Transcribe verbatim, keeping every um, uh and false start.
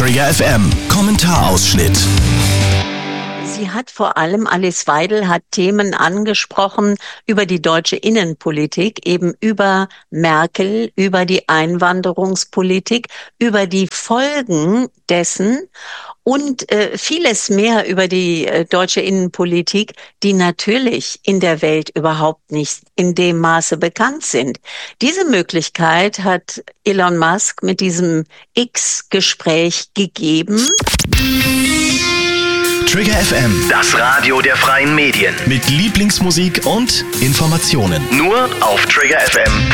Trigger F M Kommentarausschnitt. Sie hat vor allem, Alice Weidel hat Themen angesprochen über die deutsche Innenpolitik, eben über Merkel, über die Einwanderungspolitik, über die Folgen dessen und äh, vieles mehr über die äh, deutsche Innenpolitik, die natürlich in der Welt überhaupt nicht in dem Maße bekannt sind. Diese Möglichkeit hat Elon Musk mit diesem X-Gespräch gegeben. Trigger F M, Das Radio der freien Medien. mit Lieblingsmusik und Informationen. Nur auf Trigger F M.